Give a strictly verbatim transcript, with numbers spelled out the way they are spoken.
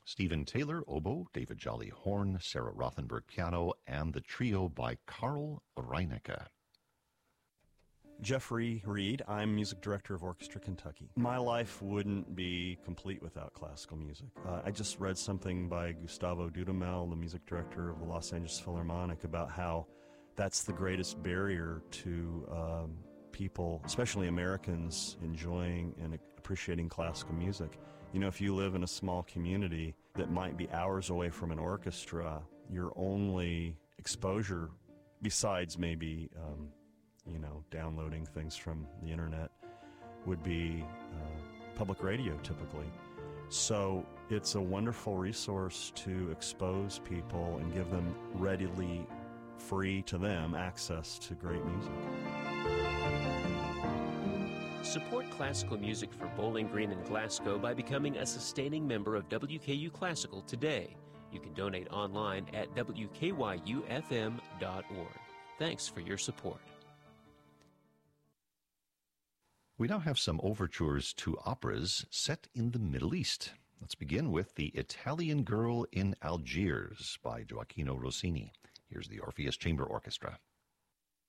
Stephen Taylor, oboe, David Jolly, horn, Sarah Rothenberg, piano, and the trio by Carl Reinecke. Jeffrey Reed. I'm music director of Orchestra Kentucky. My life wouldn't be complete without classical music. Uh, I just read something by Gustavo Dudamel, the music director of the Los Angeles Philharmonic, about how that's the greatest barrier to um, people, especially Americans, enjoying and appreciating classical music. You know, if you live in a small community that might be hours away from an orchestra, your only exposure, besides maybe um, you know, downloading things from the internet, would be uh, public radio typically. So it's a wonderful resource to expose people and give them readily, free to them, access to great music. Support classical music for Bowling Green and Glasgow by becoming a sustaining member of W K U Classical today. You can donate online at W K Y U F M dot org. Thanks for your support. We now have some overtures to operas set in the Middle East. Let's begin with The Italian Girl in Algiers by Gioacchino Rossini. Here's the Orpheus Chamber Orchestra.